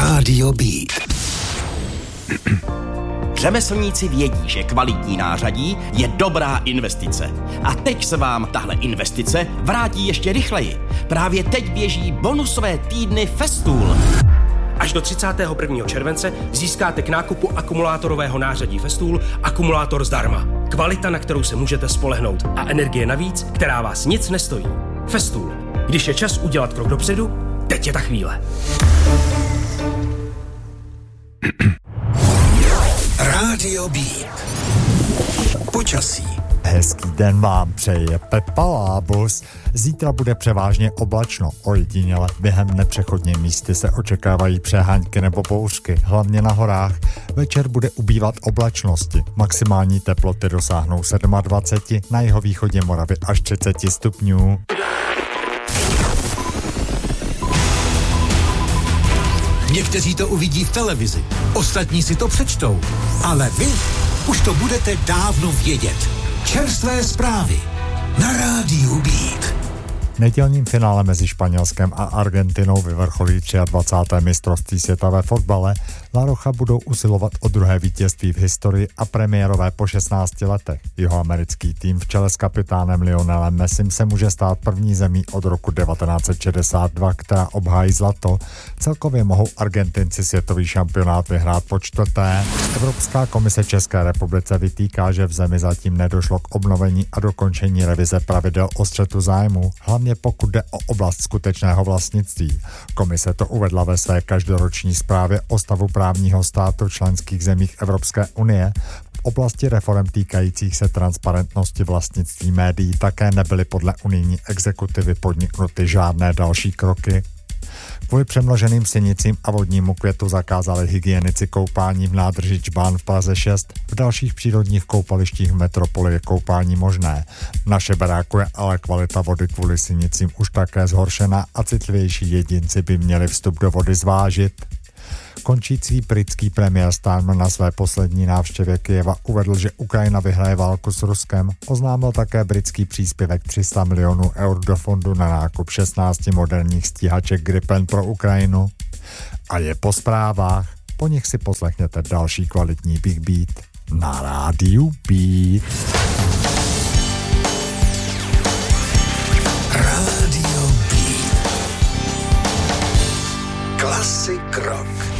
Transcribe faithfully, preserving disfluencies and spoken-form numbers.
Rádio Beat. Řemeslníci vědí, že kvalitní nářadí je dobrá investice. A teď se vám tahle investice vrátí ještě rychleji. Právě teď běží bonusové týdny Festool. Až do třicátého prvního července získáte k nákupu akumulátorového nářadí Festool akumulátor zdarma. Kvalita, na kterou se můžete spolehnout, a energie navíc, která vás nic nestojí. Festool. Když je čas udělat krok dopředu, teď je ta chvíle. Rádio Beat. Počasí. Hezký den vám přeje Pepa Lábus. Zítra bude převážně oblačno, ojediněle během nepřechodně místy se očekávají přehánky nebo bouřky, hlavně na horách. Večer bude ubývat oblačnosti, maximální teploty dosáhnou dvacet sedm, na jihovýchodě Moravy až třicet stupňů. Někteří to uvidí v televizi, ostatní si to přečtou, ale vy už to budete dávno vědět. Čerstvé zprávy na Rádiu Beat. Nedělním finále mezi Španělskem a Argentinou vyvrcholí dvacátého třetího mistrovství světa ve fotbale. La Roja budou usilovat o druhé vítězství v historii a premiérové po šestnácti letech. Jihoamerický tým v čele s kapitánem Lionelem Messim se může stát první zemí od roku devatenáct set šedesát dva, která obhájí zlato. Celkově mohou Argentinci světový šampionát vyhrát po čtvrté. Evropská komise České republice vytýká, že v zemi zatím nedošlo k obnovení a dokončení revize pravidel o střetu zájmu, hlavně pokud jde o oblast skutečného vlastnictví. Komise to uvedla ve své každoroční zprávě o stavu právního státu v členských zemích Evropské unie. V oblasti reforem týkajících se transparentnosti vlastnictví médií také nebyly podle unijní exekutivy podniknuty žádné další kroky. Kvůli přemnoženým sinicím a vodnímu květu zakázali hygienici koupání v nádrži Čbán v Praze šest. V dalších přírodních koupalištích v metropoli je koupání možné. V naše baráku je ale kvalita vody kvůli sinicím už také zhoršená a citlivější jedinci by měli vstup do vody zvážit. Končící britský premiér Starmer na své poslední návštěvě Kyjeva uvedl, že Ukrajina vyhraje válku s Ruskem. Oznámil také britský příspěvek tři sta milionů eur do fondu na nákup šestnácti moderních stíhaček Gripen pro Ukrajinu. A je po zprávách. Po nich si poslechněte další kvalitní Big Beat na Rádiu Beat. Rádio Beat. Klasik rock.